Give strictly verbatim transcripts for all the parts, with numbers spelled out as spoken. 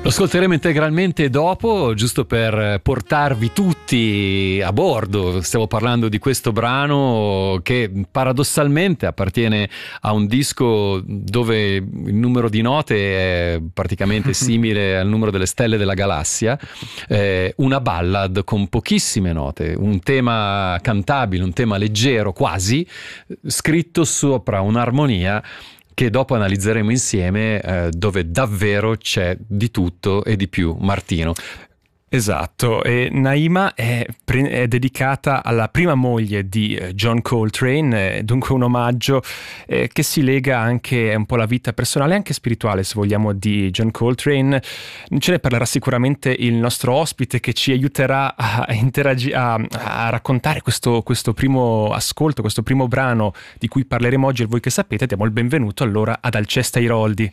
Lo ascolteremo integralmente dopo, giusto per portarvi tutti a bordo. Stiamo parlando di questo brano che paradossalmente appartiene a un disco dove il numero di note è praticamente simile al numero delle stelle della galassia, eh, una ballad con pochissime note, un tema cantabile, un tema leggero quasi, scritto sopra un'armonia che dopo analizzeremo insieme, eh, dove davvero c'è di tutto e di più. Martino. Esatto, e Naima è, pre- è dedicata alla prima moglie di John Coltrane, eh, dunque un omaggio eh, che si lega anche un po' alla vita personale e anche spirituale, se vogliamo, di John Coltrane. Ce ne parlerà sicuramente il nostro ospite, che ci aiuterà a, interagi- a, a raccontare questo, questo primo ascolto, questo primo brano di cui parleremo oggi. E voi che sapete, diamo il benvenuto allora ad Alceste Airoldi.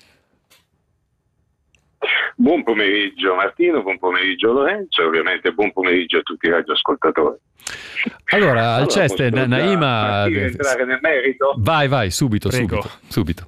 Buon pomeriggio Martino, buon pomeriggio Lorenzo e ovviamente buon pomeriggio a tutti i radioascoltatori. Allora, Alceste, allora, Naima... entrare nel merito? Vai, vai, subito, Prego. subito, subito.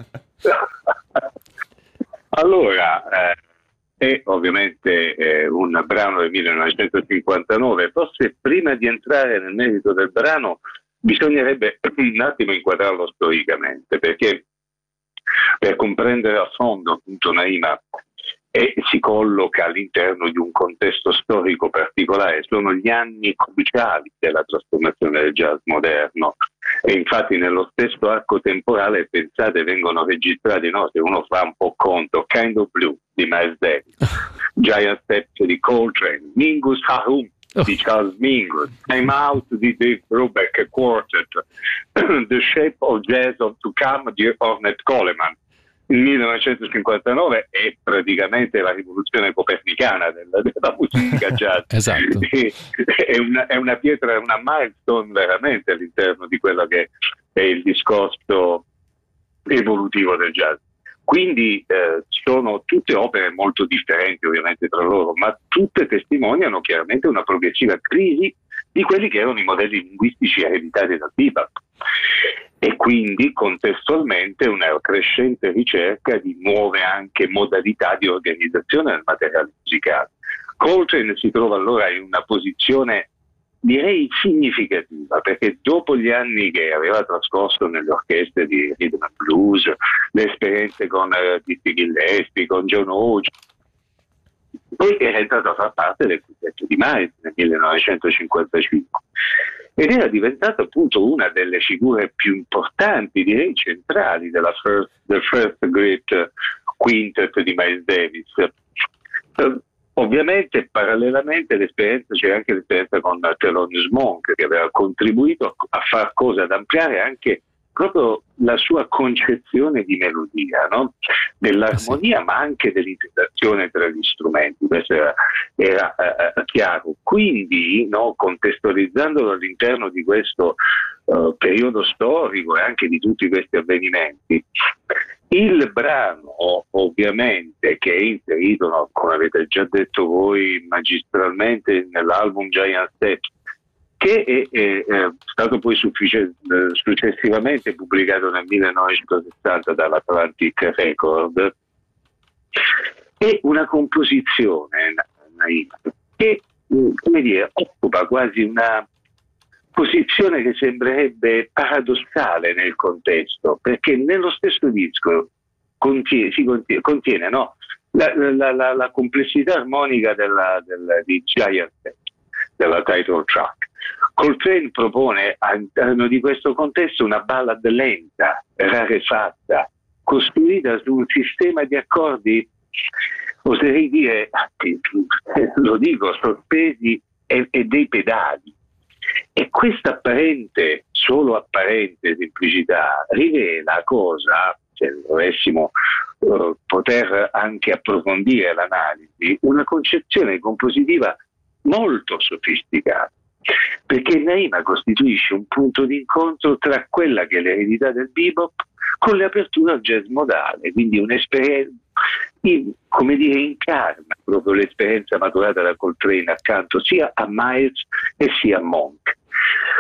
Allora, eh, è ovviamente eh, un brano del millenovecentocinquantanove, forse prima di entrare nel merito del brano bisognerebbe un attimo inquadrarlo storicamente, perché per comprendere a fondo appunto Naima e si colloca all'interno di un contesto storico particolare, sono gli anni cruciali della trasformazione del jazz moderno e infatti nello stesso arco temporale, pensate, vengono registrati, no? Se uno fa un po' conto, Kind of Blue di Miles Davis, Giant Steps di Coltrane, Mingus Harum di Charles Mingus, Time Out di Dave Brubeck Quartet, The Shape of Jazz of to Come di Ornette Coleman. Il millenovecentocinquantanove è praticamente la rivoluzione copernicana della, della musica jazz. Esatto. È una, è una pietra, è una milestone veramente all'interno di quello che è il discorso evolutivo del jazz. Quindi eh, sono tutte opere molto differenti ovviamente tra loro, ma tutte testimoniano chiaramente una progressiva crisi di quelli che erano i modelli linguistici ereditati dal bebop. E quindi contestualmente una crescente ricerca di nuove anche modalità di organizzazione del materiale musicale. Coltrane si trova allora in una posizione direi significativa, perché dopo gli anni che aveva trascorso nelle orchestre di rhythm and blues, le esperienze con uh, Dizzy Gillespie, con John Hodge, poi era entrato a far parte del quintetto di Miles nel millenovecentocinquantacinque ed era diventato appunto una delle figure più importanti, direi centrali, della first, del First Great Quintet di Miles Davis. Uh, ovviamente parallelamente l'esperienza, c'era anche l'esperienza con Thelonious Monk, che aveva contribuito a far cosa, ad ampliare anche proprio la sua concezione di melodia, no? Dell'armonia, ma anche dell'integrazione tra gli strumenti. Questo era, era uh, chiaro. Quindi, no, contestualizzandolo all'interno di questo uh, periodo storico e anche di tutti questi avvenimenti, il brano ovviamente che è inserito, no, come avete già detto voi magistralmente, nell'album Giant Steps, che è, è, è stato poi suffic- successivamente pubblicato nel millenovecentosessanta dall'Atlantic Record, è una composizione che, come dire, occupa quasi una posizione che sembrerebbe paradossale nel contesto, perché nello stesso disco contiene, si contiene, contiene no, la, la, la, la complessità armonica della, della, di Giant Steps, della title track. Coltrane propone all'interno di questo contesto una ballad lenta, rarefatta, costruita su un sistema di accordi, oserei dire, lo dico, sospesi e, e dei pedali. E questa apparente, solo apparente semplicità rivela cosa, se dovessimo uh, poter anche approfondire l'analisi, una concezione compositiva molto sofisticata, perché Naima costituisce un punto di incontro tra quella che è l'eredità del bebop con le aperture al jazz modale, quindi un'esperienza, come dire, incarna proprio l'esperienza maturata da Coltrane accanto sia a Miles e sia a Monk.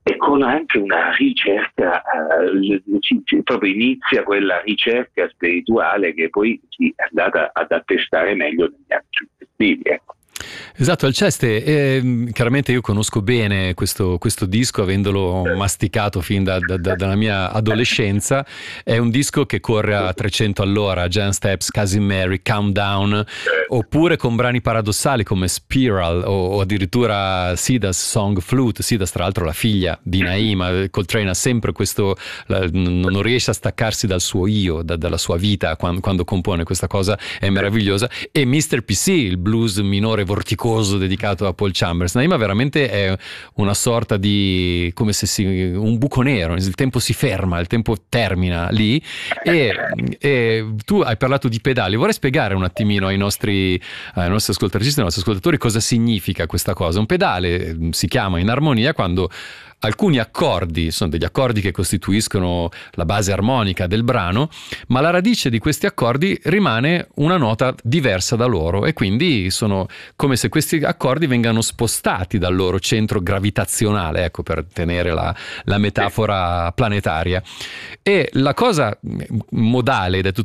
e con anche una ricerca, eh, ci, ci, proprio inizia quella ricerca spirituale che poi si è andata ad attestare meglio negli anni successivi. Ecco. Esatto, Alceste, eh, chiaramente io conosco bene questo, questo disco, avendolo masticato fin da, da, da, dalla mia adolescenza. È un disco che corre a trecento all'ora, Jan Steps, Cousin Mary, Countdown, oppure con brani paradossali come Spiral o, o addirittura Sida's Song Flute. Sidas, tra l'altro, la figlia di Naima. Coltrane ha sempre questo, la, non riesce a staccarsi dal suo io, da, dalla sua vita quando, quando compone. Questa cosa è meravigliosa. E mister P C, il blues minore vorticoso dedicato a Paul Chambers. Naima veramente è una sorta di, come se si, un buco nero, il tempo si ferma, il tempo termina lì. E, e tu hai parlato di pedali, vorrei spiegare un attimino ai nostri, ai nostri ascoltatrici, ai nostri ascoltatori cosa significa questa cosa. Un pedale si chiama in armonia quando alcuni accordi, sono degli accordi che costituiscono la base armonica del brano, ma la radice di questi accordi rimane una nota diversa da loro, e quindi sono come se questi accordi vengano spostati dal loro centro gravitazionale, ecco, per tenere la, la metafora planetaria. E la cosa modale, detto